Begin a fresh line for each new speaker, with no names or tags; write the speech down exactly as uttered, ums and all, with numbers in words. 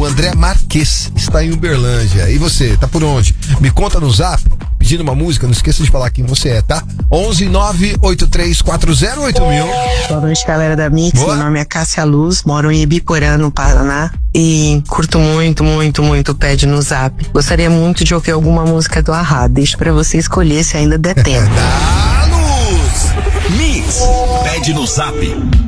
o André Marques está em Uberlândia. E você, tá por onde? Me conta no zap, pedindo uma música, não esqueça de falar quem você é, tá? onze nove oito três quatro zero oito mil.
Boa noite, galera da Mix.
Boa.
Meu nome é Cássia Luz, moro em Ibiporã, no Paraná. E curto muito, muito, muito o Pede no Zap. Gostaria muito de ouvir alguma música do Ahá. Deixo pra você escolher se ainda der tempo.
Dá luz!
Mix, Pede no Zap.